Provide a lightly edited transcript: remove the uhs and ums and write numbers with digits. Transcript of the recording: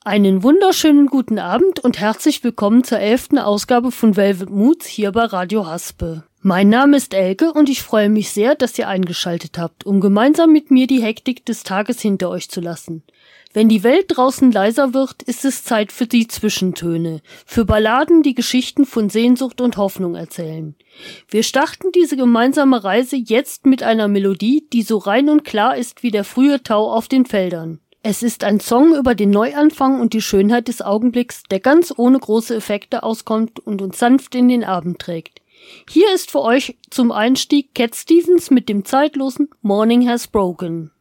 Einen wunderschönen guten Abend und herzlich willkommen zur 11. Ausgabe von Velvet Moods hier bei Radio Haspe. Mein Name ist Elke und ich freue mich sehr, dass ihr eingeschaltet habt, um gemeinsam mit mir die Hektik des Tages hinter euch zu lassen. Wenn die Welt draußen leiser wird, ist es Zeit für die Zwischentöne, für Balladen, die Geschichten von Sehnsucht und Hoffnung erzählen. Wir starten diese gemeinsame Reise jetzt mit einer Melodie, die so rein und klar ist wie der frühe Tau auf den Feldern. Es ist ein Song über den Neuanfang und die Schönheit des Augenblicks, der ganz ohne große Effekte auskommt und uns sanft in den Abend trägt. Hier ist für euch zum Einstieg Cat Stevens mit dem zeitlosen Morning Has Broken.